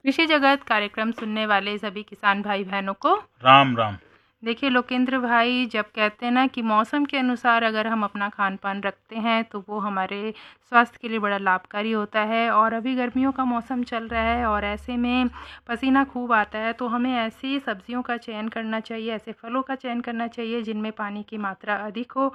कृषि जगत कार्यक्रम सुनने वाले सभी किसान भाई बहनों को राम राम। देखिए लोकेंद्र भाई, जब कहते हैं ना कि मौसम के अनुसार अगर हम अपना खान पान रखते हैं तो वो हमारे स्वास्थ्य के लिए बड़ा लाभकारी होता है। और अभी गर्मियों का मौसम चल रहा है और ऐसे में पसीना खूब आता है, तो हमें ऐसी सब्जियों का चयन करना चाहिए, ऐसे फलों का चयन करना चाहिए जिनमें पानी की मात्रा अधिक हो